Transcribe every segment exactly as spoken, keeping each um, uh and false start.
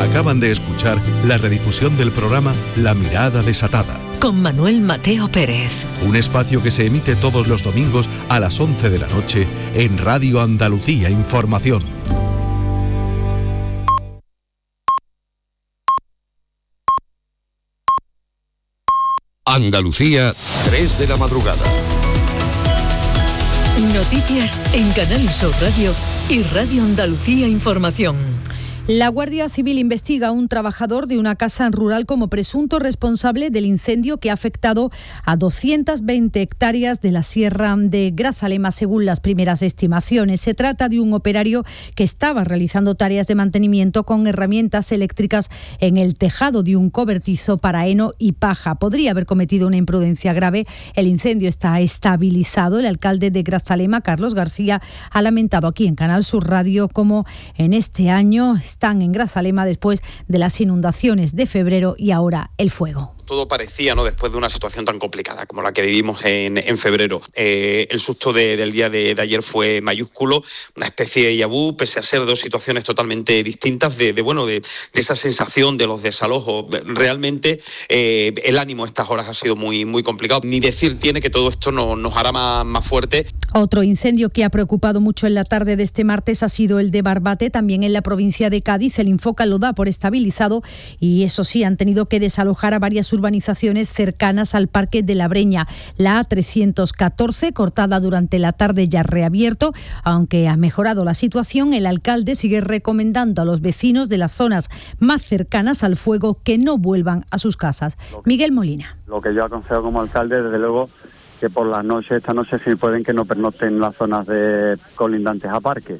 Acaban de escuchar la redifusión del programa La Mirada Desatada, con Manuel Mateo Pérez. Un espacio que se emite todos los domingos a las once de la noche en Radio Andalucía Información. Andalucía, tres de la madrugada. Noticias en Canal Sur Radio y Radio Andalucía Información. La Guardia Civil investiga a un trabajador de una casa rural como presunto responsable del incendio que ha afectado a doscientas veinte hectáreas de la sierra de Grazalema, según las primeras estimaciones. Se trata de un operario que estaba realizando tareas de mantenimiento con herramientas eléctricas en el tejado de un cobertizo para heno y paja. Podría haber cometido una imprudencia grave. El incendio está estabilizado. El alcalde de Grazalema, Carlos García, ha lamentado aquí en Canal Sur Radio cómo en este año están en Grazalema después de las inundaciones de febrero y ahora el fuego. Todo parecía, ¿no?, después de una situación tan complicada como la que vivimos en, en febrero. Eh, el susto de, del día de, de ayer fue mayúsculo, una especie de yabú, pese a ser dos situaciones totalmente distintas, de, de bueno, de, de esa sensación de los desalojos. Realmente eh, el ánimo a estas horas ha sido muy, muy complicado. Ni decir tiene que todo esto no, nos hará más, más fuerte. Otro incendio que ha preocupado mucho en la tarde de este martes ha sido el de Barbate, también en la provincia de Cádiz. El Infoca lo da por estabilizado y eso sí, han tenido que desalojar a varias urbanizaciones cercanas al Parque de la Breña. La A trescientos catorce, cortada durante la tarde, ya reabierto. Aunque ha mejorado la situación, el alcalde sigue recomendando a los vecinos de las zonas más cercanas al fuego que no vuelvan a sus casas. Miguel Molina. Lo que yo aconsejo como alcalde, desde luego, que por las noches, esta noche si pueden, que no pernocten en las zonas de colindantes a parque.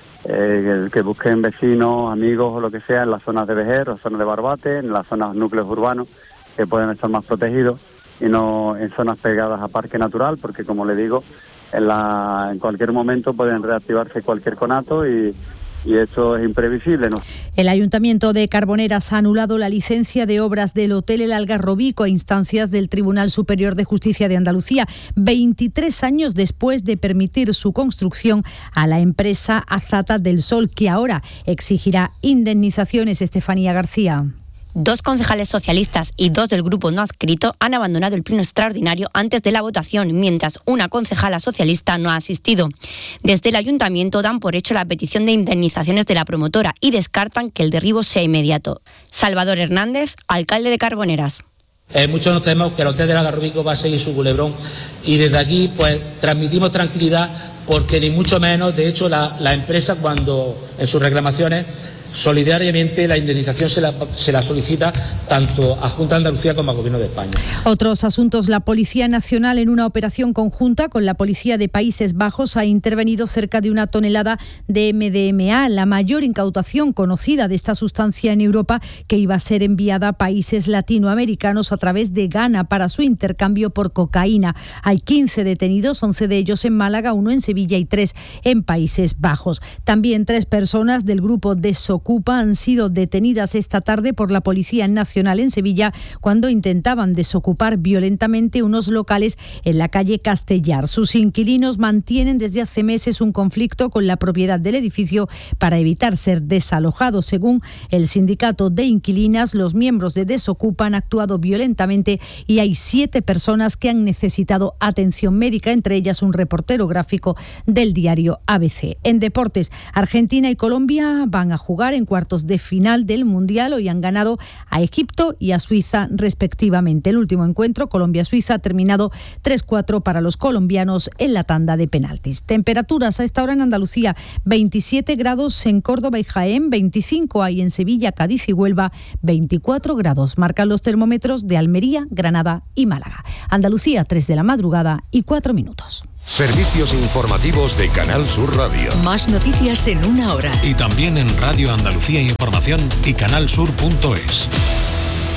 Eh, que busquen vecinos, amigos o lo que sea en las zonas de Vejer o zonas de Barbate, en las zonas núcleos urbanos, que pueden estar más protegidos y no en zonas pegadas a parque natural, porque como le digo, en, la, en cualquier momento pueden reactivarse cualquier conato y, y esto es imprevisible, ¿no? El Ayuntamiento de Carboneras ha anulado la licencia de obras del Hotel El Algarrobico a instancias del Tribunal Superior de Justicia de Andalucía, veintitrés años después de permitir su construcción a la empresa Azata del Sol, que ahora exigirá indemnizaciones. Estefanía García. Dos concejales socialistas y dos del grupo no adscrito han abandonado el pleno extraordinario antes de la votación, mientras una concejala socialista no ha asistido. Desde el ayuntamiento dan por hecho la petición de indemnizaciones de la promotora y descartan que el derribo sea inmediato. Salvador Hernández, alcalde de Carboneras. Eh, muchos nos tememos que el Hotel del Algarrobico va a seguir su culebrón y desde aquí pues transmitimos tranquilidad porque ni mucho menos, de hecho la, la empresa cuando en sus reclamaciones solidariamente la indemnización se la, se la solicita tanto a Junta de Andalucía como al Gobierno de España. Otros asuntos. La Policía Nacional, en una operación conjunta con la Policía de Países Bajos, ha intervenido cerca de una tonelada de M D M A, la mayor incautación conocida de esta sustancia en Europa, que iba a ser enviada a países latinoamericanos a través de Ghana para su intercambio por cocaína. Hay quince detenidos, once de ellos en Málaga, uno en Sevilla y tres en Países Bajos. También tres personas del grupo de Desocupa han sido detenidas esta tarde por la Policía Nacional en Sevilla cuando intentaban desocupar violentamente unos locales en la calle Castellar. Sus inquilinos mantienen desde hace meses un conflicto con la propiedad del edificio para evitar ser desalojados. Según el sindicato de inquilinas, los miembros de Desocupa han actuado violentamente y hay siete personas que han necesitado atención médica, entre ellas un reportero gráfico del diario A B C. En deportes, Argentina y Colombia van a jugar en cuartos de final del Mundial. Hoy han ganado a Egipto y a Suiza respectivamente. El último encuentro, Colombia-Suiza, ha terminado tres cuatro para los colombianos en la tanda de penaltis. Temperaturas a esta hora en Andalucía: veintisiete grados en Córdoba y Jaén, veinticinco hay en Sevilla, Cádiz y Huelva, veinticuatro grados marcan los termómetros de Almería, Granada y Málaga. Andalucía, tres de la madrugada y cuatro minutos. Servicios informativos de Canal Sur Radio. Más noticias en una hora. Y también en Radio Andalucía Información y canalsur punto es.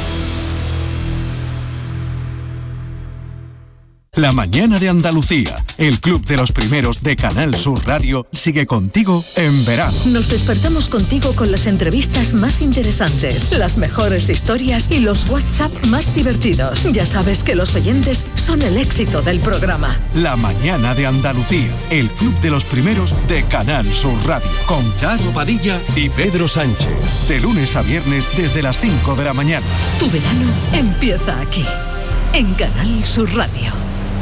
La mañana de Andalucía. El Club de los Primeros de Canal Sur Radio sigue contigo en verano. Nos despertamos contigo con las entrevistas más interesantes, las mejores historias y los WhatsApp más divertidos. Ya sabes que los oyentes son el éxito del programa. La mañana de Andalucía, el Club de los Primeros de Canal Sur Radio, con Charo Padilla y Pedro Sánchez. De lunes a viernes desde las cinco de la mañana. Tu verano empieza aquí, en Canal Sur Radio.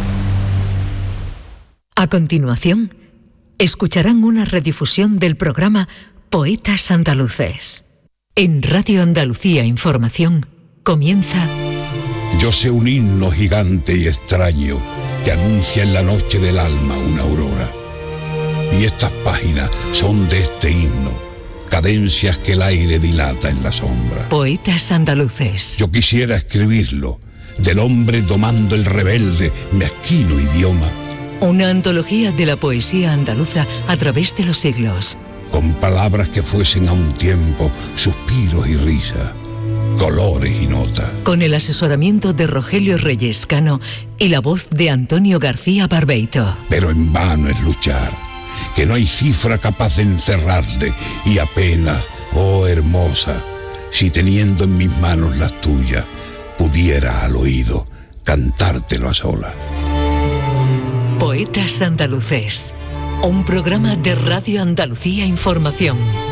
A continuación, escucharán una redifusión del programa Poetas Andaluces. En Radio Andalucía Información comienza... Yo sé un himno gigante y extraño que anuncia en la noche del alma una aurora. Y estas páginas son de este himno, cadencias que el aire dilata en la sombra. Poetas Andaluces. Yo quisiera escribirlo, del hombre domando el rebelde, mezquino idioma. Una antología de la poesía andaluza a través de los siglos. Con palabras que fuesen a un tiempo suspiros y risa, colores y notas. Con el asesoramiento de Rogelio Reyes Cano y la voz de Antonio García Barbeito. Pero en vano es luchar, que no hay cifra capaz de encerrarle, y apenas, oh hermosa, si teniendo en mis manos las tuyas, pudiera al oído cantártelo a solas. Poetas Andaluces, un programa de Radio Andalucía Información.